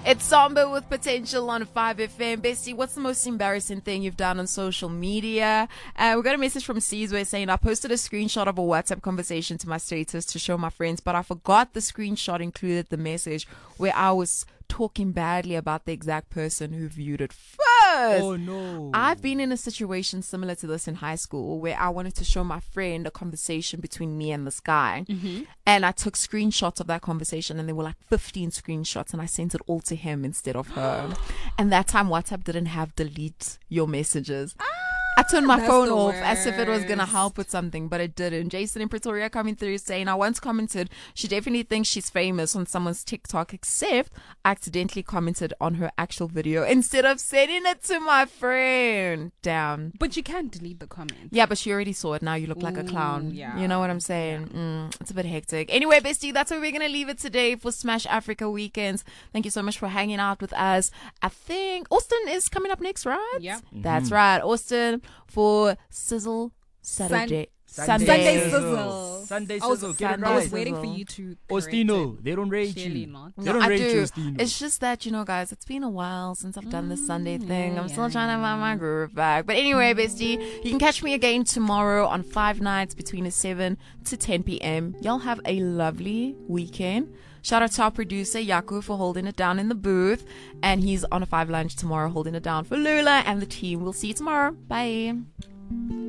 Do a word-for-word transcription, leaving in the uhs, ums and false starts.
It's Samba with Potential on five F M. Bestie, what's the most embarrassing thing you've done on social media? Uh, we got a message from Caesar saying, I posted a screenshot of a WhatsApp conversation to my status to show my friends, but I forgot the screenshot included the message where I was talking badly about the exact person who viewed it first. Oh no. I've been in a situation similar to this in high school where I wanted to show my friend a conversation between me and this guy. Mm-hmm. And I took screenshots of that conversation, and there were like fifteen screenshots, and I sent it all to him instead of her. And that time WhatsApp didn't have delete your messages. I turned my That's phone the off as if it was going to worst. help with something, but it didn't. Jason in Pretoria coming through saying, I once commented, she definitely thinks she's famous on someone's TikTok, except I accidentally commented on her actual video instead of sending it to my friend. Down. But you can't delete the comment. Yeah, but she already saw it. Now you look like a Ooh, clown. yeah. You know what I'm saying? Mm, it's a bit hectic. Anyway, bestie, that's where we're going to leave it today for Smash Africa Weekends. Thank you so much for hanging out with us. I think Austin is coming up next, right? Yep. That's right. Austin for Sizzle Saturday. Sunday. Sunday Sizzle. sizzle. Sunday I was, sizzle. Get it I was right. waiting for Sizzle. you to correct Ostino, it. they don't rate Clearly you. not. They No, don't I rate do. you, Ostino. It's just that, you know, guys, it's been a while since I've done this Sunday thing. I'm yeah, still trying to yeah. find my groove back. But anyway, bestie, you can catch me again tomorrow on Five Nights between seven to ten p.m. Y'all have a lovely weekend. Shout out to our producer, Yaku, for holding it down in the booth. And he's on a five lunch tomorrow holding it down for Lula and the team. We'll see you tomorrow. Bye.